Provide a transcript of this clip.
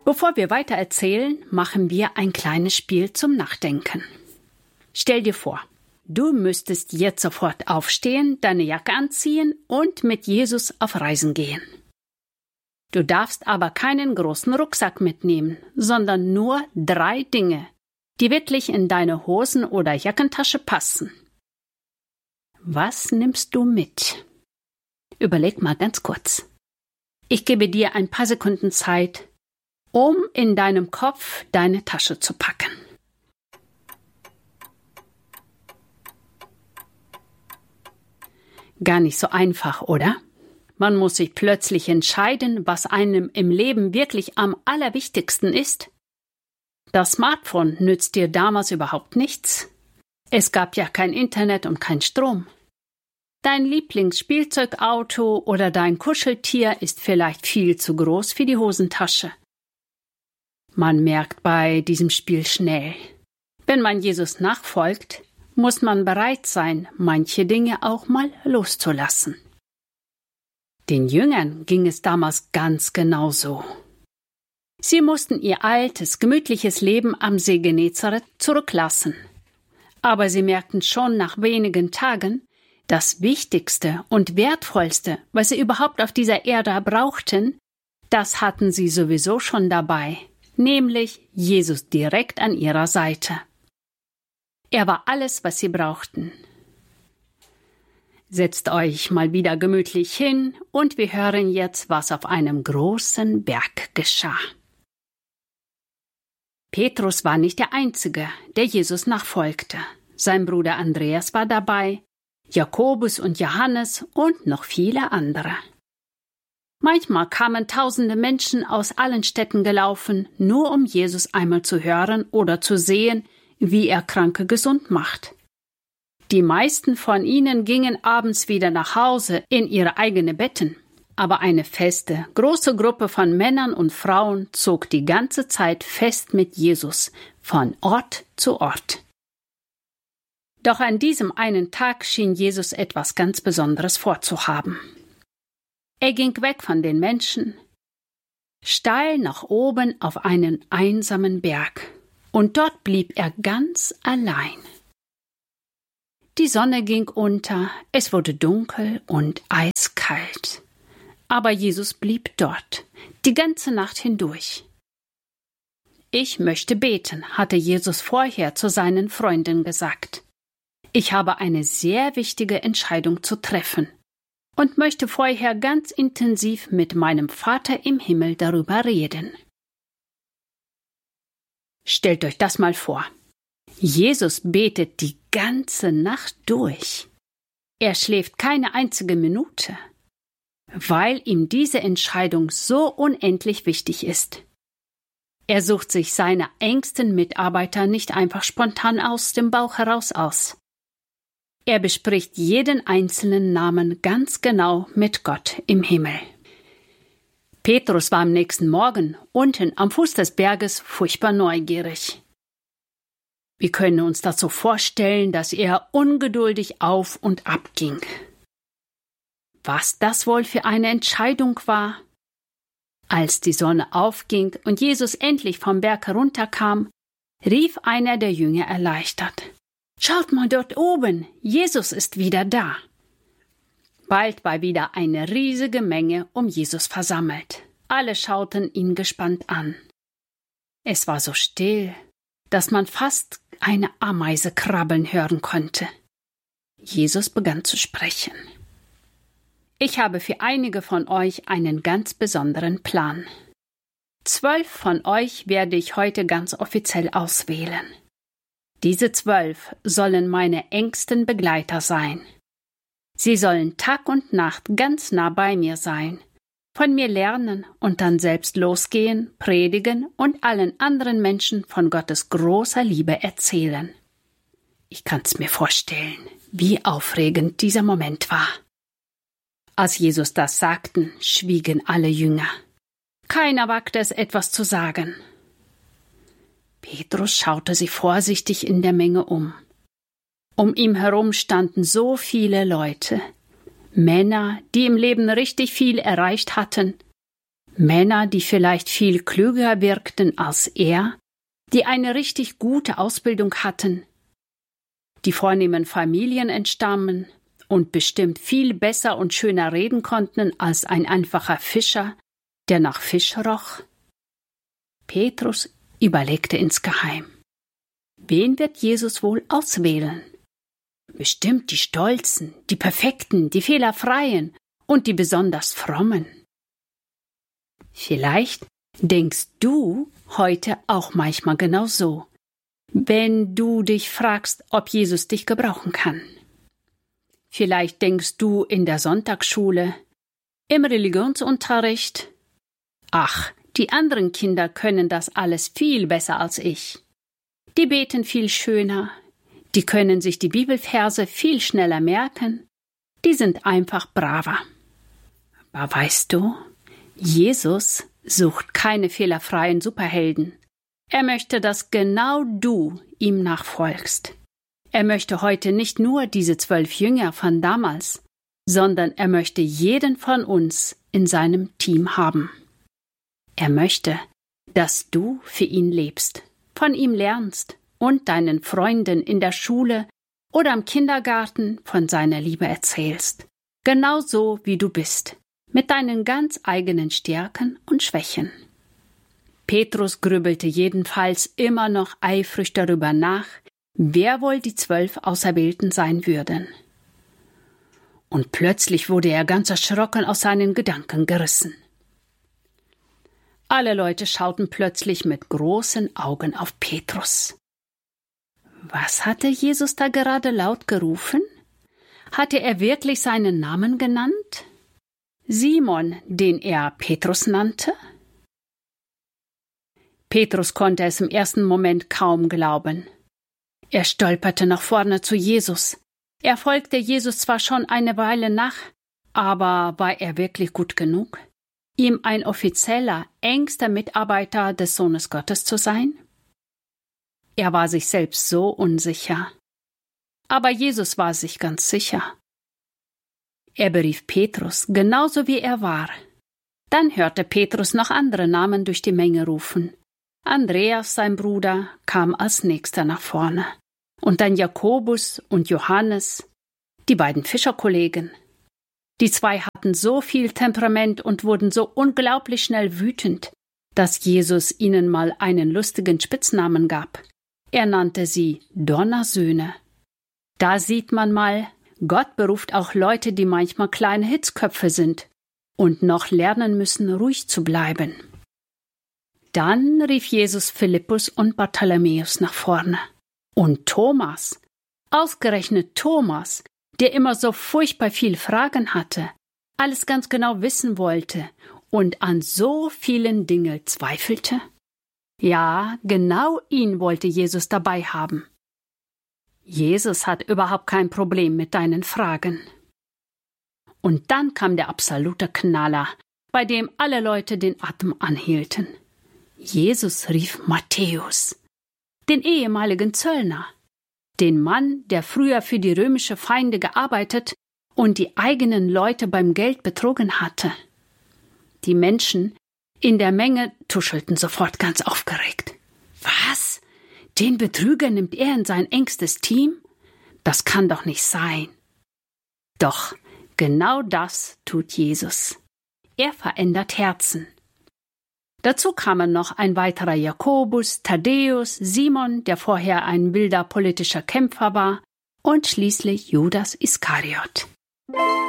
Bevor wir weiter erzählen, machen wir ein kleines Spiel zum Nachdenken. Stell dir vor, du müsstest jetzt sofort aufstehen, deine Jacke anziehen und mit Jesus auf Reisen gehen. Du darfst aber keinen großen Rucksack mitnehmen, sondern nur 3 Dinge, die wirklich in deine Hosen- oder Jackentasche passen. Was nimmst du mit? Überleg mal ganz kurz. Ich gebe dir ein paar Sekunden Zeit, um in deinem Kopf deine Tasche zu packen. Gar nicht so einfach, oder? Man muss sich plötzlich entscheiden, was einem im Leben wirklich am allerwichtigsten ist. Das Smartphone nützt dir damals überhaupt nichts. Es gab ja kein Internet und kein Strom. Dein Lieblingsspielzeugauto oder dein Kuscheltier ist vielleicht viel zu groß für die Hosentasche. Man merkt bei diesem Spiel schnell, wenn man Jesus nachfolgt, muss man bereit sein, manche Dinge auch mal loszulassen. Den Jüngern ging es damals ganz genauso. Sie mussten ihr altes, gemütliches Leben am See Genezareth zurücklassen. Aber sie merkten schon nach wenigen Tagen, das Wichtigste und Wertvollste, was sie überhaupt auf dieser Erde brauchten, das hatten sie sowieso schon dabei, nämlich Jesus direkt an ihrer Seite. Er war alles, was sie brauchten. Setzt euch mal wieder gemütlich hin und wir hören jetzt, was auf einem großen Berg geschah. Petrus war nicht der Einzige, der Jesus nachfolgte. Sein Bruder Andreas war dabei, Jakobus und Johannes und noch viele andere. Manchmal kamen tausende Menschen aus allen Städten gelaufen, nur um Jesus einmal zu hören oder zu sehen, wie er Kranke gesund macht. Die meisten von ihnen gingen abends wieder nach Hause in ihre eigenen Betten. Aber eine feste, große Gruppe von Männern und Frauen zog die ganze Zeit fest mit Jesus von Ort zu Ort. Doch an diesem einen Tag schien Jesus etwas ganz Besonderes vorzuhaben. Er ging weg von den Menschen, steil nach oben auf einen einsamen Berg, und dort blieb er ganz allein. Die Sonne ging unter, es wurde dunkel und eiskalt. Aber Jesus blieb dort, die ganze Nacht hindurch. Ich möchte beten, hatte Jesus vorher zu seinen Freunden gesagt. Ich habe eine sehr wichtige Entscheidung zu treffen und möchte vorher ganz intensiv mit meinem Vater im Himmel darüber reden. Stellt euch das mal vor. Jesus betet die ganze Nacht durch. Er schläft keine einzige Minute, weil ihm diese Entscheidung so unendlich wichtig ist. Er sucht sich seine engsten Mitarbeiter nicht einfach spontan aus dem Bauch heraus aus. Er bespricht jeden einzelnen Namen ganz genau mit Gott im Himmel. Petrus war am nächsten Morgen unten am Fuß des Berges furchtbar neugierig. Wir können uns das so vorstellen, dass er ungeduldig auf und ab ging. Was das wohl für eine Entscheidung war? Als die Sonne aufging und Jesus endlich vom Berg herunterkam, rief einer der Jünger erleichtert: »Schaut mal dort oben, Jesus ist wieder da!« Bald war wieder eine riesige Menge um Jesus versammelt. Alle schauten ihn gespannt an. Es war so still, dass man fast eine Ameise krabbeln hören konnte. Jesus begann zu sprechen. Ich habe für einige von euch einen ganz besonderen Plan. 12 von euch werde ich heute ganz offiziell auswählen. Diese 12 sollen meine engsten Begleiter sein. Sie sollen Tag und Nacht ganz nah bei mir sein, von mir lernen und dann selbst losgehen, predigen und allen anderen Menschen von Gottes großer Liebe erzählen. Ich kann's mir vorstellen, wie aufregend dieser Moment war. Als Jesus das sagten, schwiegen alle Jünger. Keiner wagte es, etwas zu sagen. Petrus schaute sich vorsichtig in der Menge um. Um ihn herum standen so viele Leute, Männer, die im Leben richtig viel erreicht hatten, Männer, die vielleicht viel klüger wirkten als er, die eine richtig gute Ausbildung hatten, die vornehmen Familien entstammen und bestimmt viel besser und schöner reden konnten als ein einfacher Fischer, der nach Fisch roch? Petrus überlegte insgeheim. Wen wird Jesus wohl auswählen? Bestimmt die Stolzen, die Perfekten, die Fehlerfreien und die besonders Frommen. Vielleicht denkst du heute auch manchmal genau so, wenn du dich fragst, ob Jesus dich gebrauchen kann. Vielleicht denkst du in der Sonntagsschule, im Religionsunterricht, ach, die anderen Kinder können das alles viel besser als ich. Die beten viel schöner, die können sich die Bibelverse viel schneller merken, die sind einfach braver. Aber weißt du, Jesus sucht keine fehlerfreien Superhelden. Er möchte, dass genau du ihm nachfolgst. Er möchte heute nicht nur diese 12 Jünger von damals, sondern er möchte jeden von uns in seinem Team haben. Er möchte, dass du für ihn lebst, von ihm lernst und deinen Freunden in der Schule oder im Kindergarten von seiner Liebe erzählst. Genauso wie du bist, mit deinen ganz eigenen Stärken und Schwächen. Petrus grübelte jedenfalls immer noch eifrig darüber nach, wer wohl die 12 Auserwählten sein würden. Und plötzlich wurde er ganz erschrocken aus seinen Gedanken gerissen. Alle Leute schauten plötzlich mit großen Augen auf Petrus. Was hatte Jesus da gerade laut gerufen? Hatte er wirklich seinen Namen genannt? Simon, den er Petrus nannte? Petrus konnte es im ersten Moment kaum glauben. Er stolperte nach vorne zu Jesus. Er folgte Jesus zwar schon eine Weile nach, aber war er wirklich gut genug, ihm ein offizieller, engster Mitarbeiter des Sohnes Gottes zu sein? Er war sich selbst so unsicher. Aber Jesus war sich ganz sicher. Er berief Petrus, genauso wie er war. Dann hörte Petrus noch andere Namen durch die Menge rufen. Andreas, sein Bruder, kam als nächster nach vorne. Und dann Jakobus und Johannes, die beiden Fischerkollegen. Die 2 hatten so viel Temperament und wurden so unglaublich schnell wütend, dass Jesus ihnen mal einen lustigen Spitznamen gab. Er nannte sie Donnersöhne. Da sieht man mal, Gott beruft auch Leute, die manchmal kleine Hitzköpfe sind und noch lernen müssen, ruhig zu bleiben. Dann rief Jesus Philippus und Bartholomäus nach vorne. Und Thomas, ausgerechnet Thomas, der immer so furchtbar viel Fragen hatte, alles ganz genau wissen wollte und an so vielen Dingen zweifelte? Ja, genau ihn wollte Jesus dabei haben. Jesus hat überhaupt kein Problem mit deinen Fragen. Und dann kam der absolute Knaller, bei dem alle Leute den Atem anhielten. Jesus rief Matthäus, den ehemaligen Zöllner, den Mann, der früher für die römische Feinde gearbeitet und die eigenen Leute beim Geld betrogen hatte. Die Menschen in der Menge tuschelten sofort ganz aufgeregt. Was? Den Betrüger nimmt er in sein engstes Team? Das kann doch nicht sein. Doch, genau das tut Jesus. Er verändert Herzen. Dazu kamen noch ein weiterer Jakobus, Thaddäus, Simon, der vorher ein wilder politischer Kämpfer war, und schließlich Judas Iskariot.